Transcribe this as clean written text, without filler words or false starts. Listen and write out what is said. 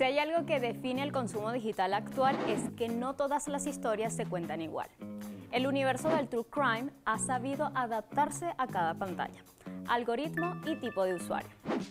Si hay algo que define el consumo digital actual es que no todas las historias se cuentan igual. El universo del True Crime ha sabido adaptarse a cada pantalla, algoritmo y tipo de usuario.